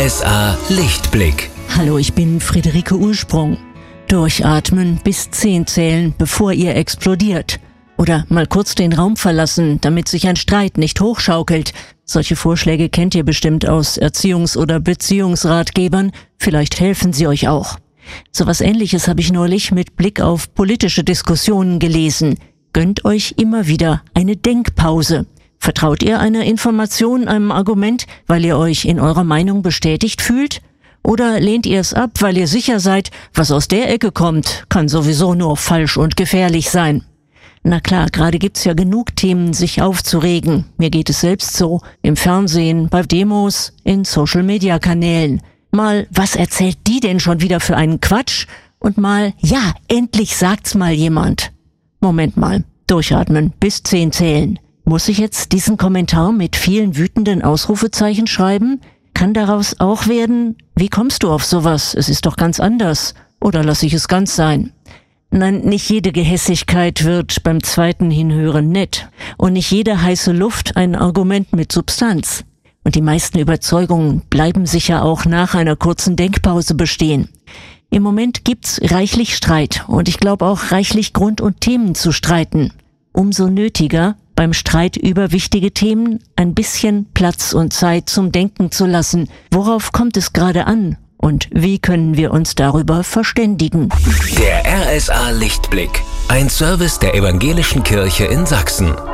RSA Lichtblick. Hallo, ich bin Friederike Ursprung. Durchatmen bis 10 zählen, bevor ihr explodiert. Oder mal kurz den Raum verlassen, damit sich ein Streit nicht hochschaukelt. Solche Vorschläge kennt ihr bestimmt aus Erziehungs- oder Beziehungsratgebern. Vielleicht helfen sie euch auch. So was Ähnliches habe ich neulich mit Blick auf politische Diskussionen gelesen. Gönnt euch immer wieder eine Denkpause. Vertraut ihr einer Information, einem Argument, weil ihr euch in eurer Meinung bestätigt fühlt? Oder lehnt ihr es ab, weil ihr sicher seid, was aus der Ecke kommt, kann sowieso nur falsch und gefährlich sein? Na klar, gerade gibt's ja genug Themen, sich aufzuregen. Mir geht es selbst so. Im Fernsehen, bei Demos, in Social-Media-Kanälen. Mal, was erzählt die denn schon wieder für einen Quatsch? Und mal, ja, endlich sagt's mal jemand. Moment mal, durchatmen, bis 10 zählen. Muss ich jetzt diesen Kommentar mit vielen wütenden Ausrufezeichen schreiben? Kann daraus auch werden, wie kommst du auf sowas? Es ist doch ganz anders. Oder lass ich es ganz sein? Nein, nicht jede Gehässigkeit wird beim zweiten Hinhören nett. Und nicht jede heiße Luft ein Argument mit Substanz. Und die meisten Überzeugungen bleiben sicher auch nach einer kurzen Denkpause bestehen. Im Moment gibt's reichlich Streit und ich glaube auch reichlich Grund und Themen zu streiten. Umso nötiger, beim Streit über wichtige Themen ein bisschen Platz und Zeit zum Denken zu lassen. Worauf kommt es gerade an? Und wie können wir uns darüber verständigen? Der RSA Lichtblick. Ein Service der Evangelischen Kirche in Sachsen.